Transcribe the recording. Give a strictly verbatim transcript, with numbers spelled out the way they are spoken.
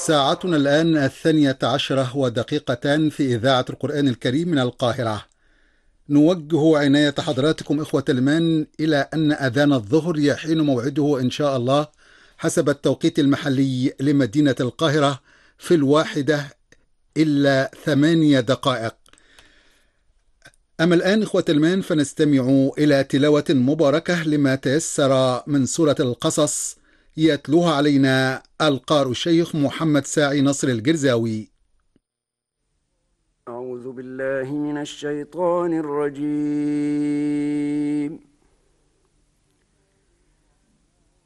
ساعتنا الآن الثانية عشرة ودقيقتان في إذاعة القرآن الكريم من القاهرة. نوجه عناية حضراتكم إخوة الإيمان إلى أن أذان الظهر يحين موعده إن شاء الله حسب التوقيت المحلي لمدينة القاهرة في الواحدة إلا ثمانية دقائق. أما الآن إخوة الإيمان فنستمع إلى تلاوة مباركة لما تيسر من سورة القصص، يتلوها علينا القارئ الشيخ محمد ساعي نصر الجرزاوي. أعوذ بالله من الشيطان الرجيم.